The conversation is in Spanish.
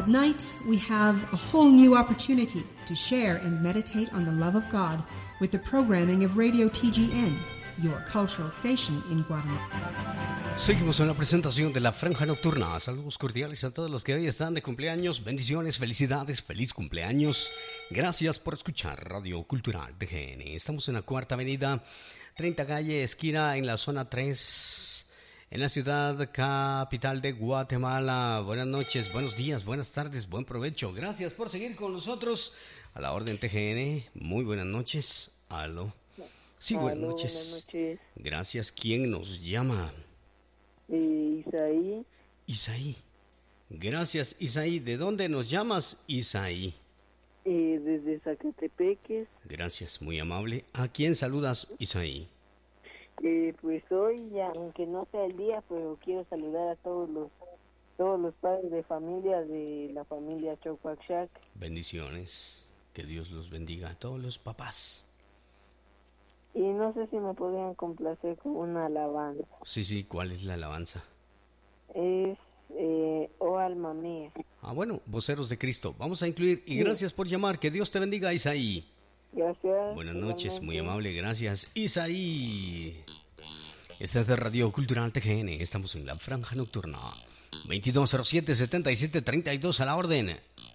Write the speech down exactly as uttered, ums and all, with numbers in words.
At night, we have a whole new opportunity to share and meditate on the love of God with the programming of Radio T G N, your cultural station in Guatemala. Seguimos en la presentación de la Franja Nocturna. Saludos cordiales a todos los que hoy están de cumpleaños. Bendiciones, felicidades, feliz cumpleaños. Gracias por escuchar Radio Cultural T G N. Estamos en la Cuarta Avenida, treinta calle, esquina en la zona tres, en la ciudad capital de Guatemala. Buenas noches, buenos días, buenas tardes, buen provecho. Gracias por seguir con nosotros. A la orden T G N. Muy buenas noches. Aló. Sí, buenas Aló, noches. Buenas noches. Gracias. ¿Quién nos llama? Eh, Isaí. Isaí. Gracias, Isaí. ¿De dónde nos llamas, Isaí? Eh, desde Zacatepeques. Gracias, muy amable. ¿A quién saludas, Isaí? Eh, pues hoy, ya, aunque no sea el día, pero quiero saludar a todos los todos los padres de familia de la familia Chocuaxac. Bendiciones. Que Dios los bendiga a todos los papás. Y no sé si me podrían complacer con una alabanza. Sí, sí, ¿cuál es la alabanza? Es eh, Oh alma mía. Ah, bueno, Voceros de Cristo. Vamos a incluir. Y gracias por llamar. Que Dios te bendiga, Isaí. Gracias. Buenas noches, igualmente. muy amable. Gracias, Isaí. Esta es de Radio Cultural T G N. Estamos en la Franja Nocturna. veintidós cero siete, setenta y siete treinta y dos a la orden.